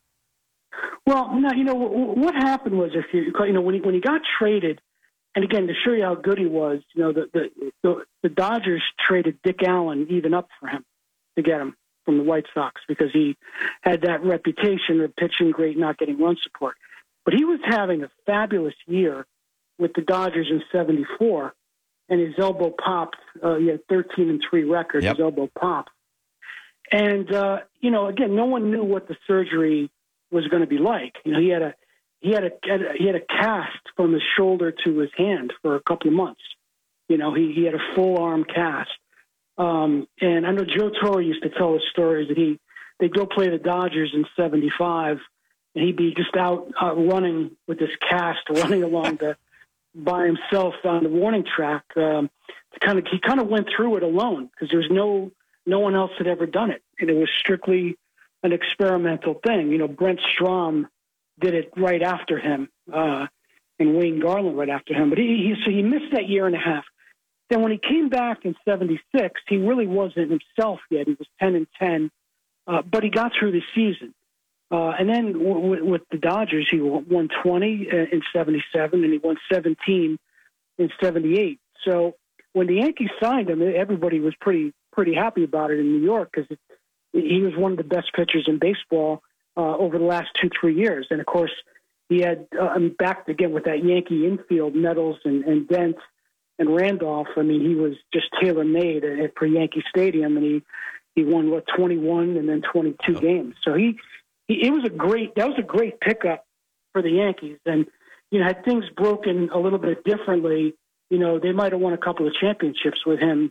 Well, no, you know, what happened was if you, you know, when he, when he got traded, and again, to show you how good he was, you know, the, the, the, the Dodgers traded Dick Allen even up for him to get him from the White Sox because he had that reputation of pitching great, not getting run support. But he was having a fabulous year with the Dodgers in seventy-four, and his elbow popped. Uh, he had thirteen and three record. Yep. His elbow popped. And, uh, you know, again, no one knew what the surgery was going to be like. You know, he had a he had a he had a cast from his shoulder to his hand for a couple of months. You know, he, he had a full arm cast. Um, and I know Joe Torre used to tell us stories that he they'd go play the Dodgers in seventy-five, and he'd be just out uh, running with this cast, running along the by himself on the warning track. Um, to kind of he kind of went through it alone because there was no no one else had ever done it, and it was strictly an experimental thing. You know, Brent Strom did it right after him, uh, and Wayne Garland right after him. But he, he so he missed that year and a half. Then when he came back in seventy-six, he really wasn't himself yet. He was ten and ten, uh, but he got through the season. Uh, and then w- w- with the Dodgers, he won twenty in seventy-seven, and he won seventeen in seventy-eight. So when the Yankees signed him, everybody was pretty pretty happy about it in New York because he was one of the best pitchers in baseball uh, over the last two, three years. And, of course, he had uh, backed again with that Yankee infield, Nettles and, and Dent and Randolph. I mean, he was just tailor-made at, for Yankee Stadium, and he, he won, what, twenty-one and then twenty-two games. So he, he it was a great that was a great pickup for the Yankees. And, you know, had things broken a little bit differently, you know, they might have won a couple of championships with him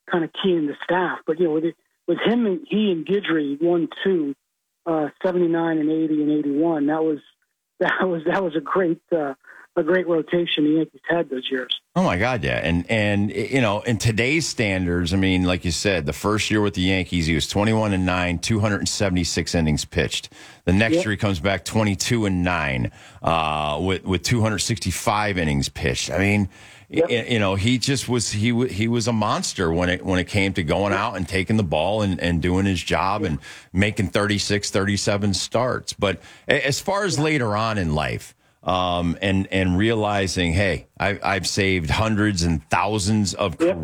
kind of keying the staff. But, you know, with, it, with him and he and Guidry, one, two, uh, seventy-nine and eighty and eighty-one, that was, that was, that was a great, uh, a great rotation the Yankees had those years. Oh my God, yeah, and and you know, in today's standards, I mean, like you said, the first year with the Yankees, he was twenty-one and nine, two hundred seventy-six innings pitched. The next yep. year, he comes back twenty-two and nine, uh, with with two hundred sixty-five innings pitched. I mean, yep. you know, he just was he he was a monster when it when it came to going out and taking the ball and, and doing his job and making thirty-six, thirty-seven starts. But as far as later on in life. Um, and, and realizing, hey, I, I've saved hundreds and thousands of yep.